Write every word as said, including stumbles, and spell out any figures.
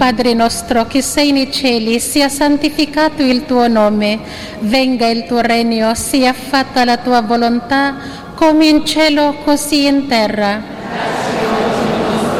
Padre nostro che sei nei cieli, sia santificato il tuo nome, venga il tuo regno, sia fatta la tua volontà, come in cielo così in terra.